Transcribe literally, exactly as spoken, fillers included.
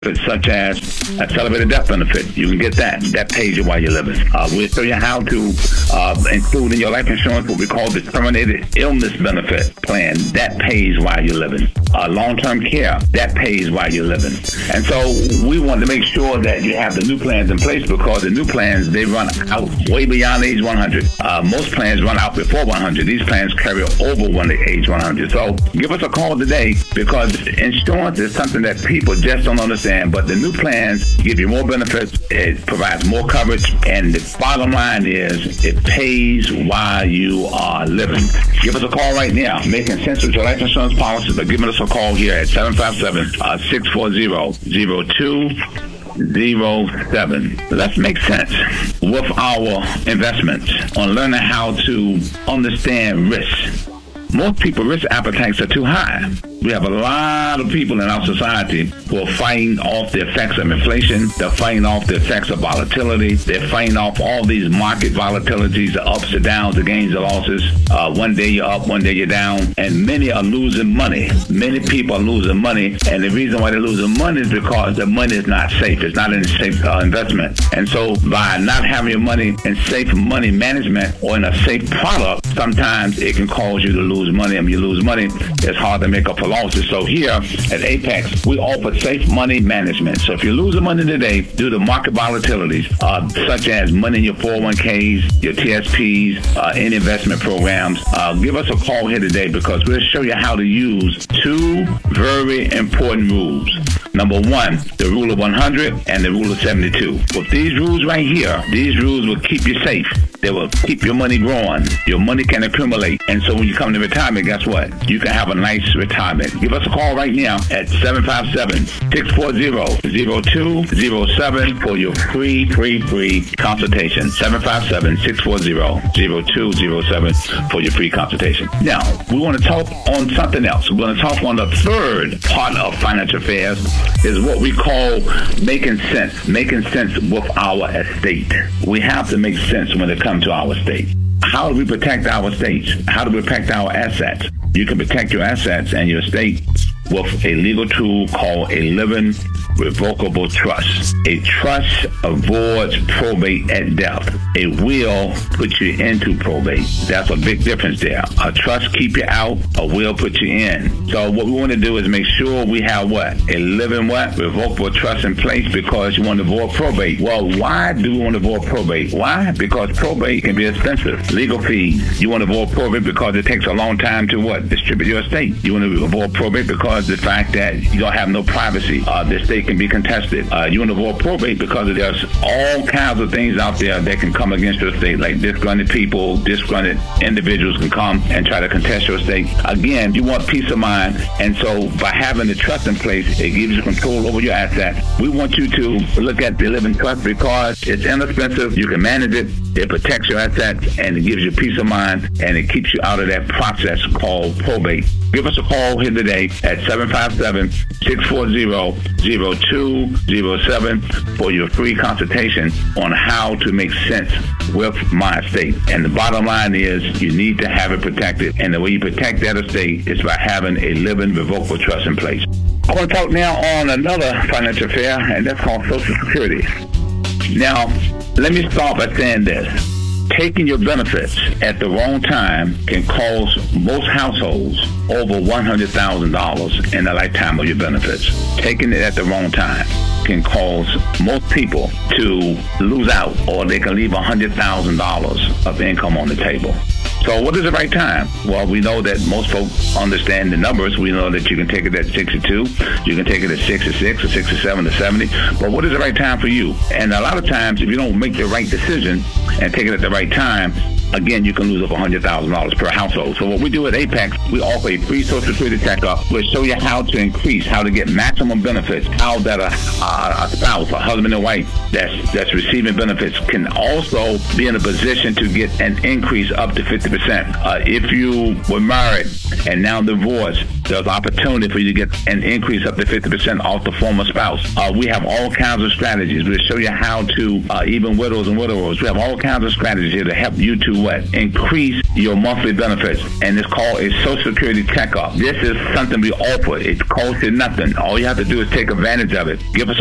such as accelerated death benefit. You can get that. That pays you while you're living. Uh, we'll show you how to uh, include in your life insurance what we call the terminated illness benefit plan. That pays while you're living. Uh, long-term care, that pays while you're living. And so we want to make sure that you have the new plans in place, because the new plans, they run out way beyond age one hundred. Uh, most plans run out before one hundred. These plans carry over when they age one hundred. So give us a call today, because insurance is something that people just don't understand. But the new plans give you more benefits, it provides more coverage, and the bottom line is it pays while you are living. Give us a call right now, making sense with your life insurance policy, by giving us a call here at seven five seven, six four zero, zero two zero seven. Let's make sense with our investments on learning how to understand risk. Most people's risk appetites are too high. We have a lot of people in our society who are fighting off the effects of inflation. They're fighting off the effects of volatility. They're fighting off all these market volatilities, the ups and downs, the gains and losses. Uh, one day you're up, one day you're down. And many are losing money. Many people are losing money. And the reason why they're losing money is because the money is not safe. It's not in a safe uh, investment. And so by not having your money in safe money management or in a safe product, sometimes it can cause you to lose money. And when you lose money, it's hard to make up for losses. So here at Apex, we offer safe money management. So if you're losing money today due to market volatilities, uh, such as money in your four oh one k's, your T S Ps, uh, any investment programs, uh, give us a call here today, because we'll show you how to use two very important rules. Number one, the rule of one hundred and the rule of seventy-two. With these rules right here, these rules will keep you safe. They will keep your money growing. Your money can accumulate. And so when you come to retirement, guess what? You can have a nice retirement. Give us a call right now at seven five seven, six four zero, zero two zero seven for your free, free, free consultation. seven five seven, six four zero, zero two zero seven for your free consultation. Now, we want to talk on something else. We're going to talk on the third part of financial affairs, is what we call making sense. Making sense with our estate. We have to make sense when it comes to our estate. How do we protect our estates? How do we protect our assets? You can protect your assets and your estate with a legal tool called a living revocable trust. A trust avoids probate at death. A will puts you into probate. That's a big difference there. A trust keep you out, a will put you in. So what we want to do is make sure we have what? A living what? Revocable trust in place, because you want to avoid probate. Well, why do we want to avoid probate? Why? Because probate can be expensive. Legal fees. You want to avoid probate because it takes a long time to what? Distribute your estate. You want to avoid probate because the fact that you don't have no privacy. Uh, the estate can be contested. Uh, you want to avoid probate because there's all kinds of things out there that can come against your estate, like disgruntled people, disgruntled individuals can come and try to contest your estate. Again, you want peace of mind, and so by having the trust in place, it gives you control over your assets. We want you to look at the living trust because it's inexpensive, you can manage it, it protects your assets, and it gives you peace of mind, and it keeps you out of that process called probate. Give us a call here today at seven five seven, six four zero, zero two zero seven for your free consultation on how to make sense with my estate. And the bottom line is you need to have it protected. And the way you protect that estate is by having a living revocable trust in place. I want to talk now on another financial affair, and that's called Social Security. Now, let me start by saying this. Taking your benefits at the wrong time can cost most households over one hundred thousand dollars in the lifetime of your benefits. Taking it at the wrong time can cause most people to lose out, or they can leave one hundred thousand dollars of income on the table. So what is the right time? Well, we know that most folks understand the numbers. We know that you can take it at sixty-two, you can take it at sixty-six, or sixty-seven, or seventy. But what is the right time for you? And a lot of times, if you don't make the right decision and take it at the right time, again, you can lose over one hundred thousand dollars per household. So what we do at Apex, we offer a free Social Security checkup. We'll show you how to increase, how to get maximum benefits, how that a, a, a spouse, a husband and wife that's, that's receiving benefits can also be in a position to get an increase up to fifty percent. Uh, if you were married and now divorced, there's opportunity for you to get an increase up to fifty percent off the former spouse. Uh, we have all kinds of strategies. We'll show you how to, uh, even widows and widowers, we have all kinds of strategies here to help you to what? Increase your monthly benefits. And it's called a Social Security checkup. This is something we offer. It costs you nothing. All you have to do is take advantage of it. Give us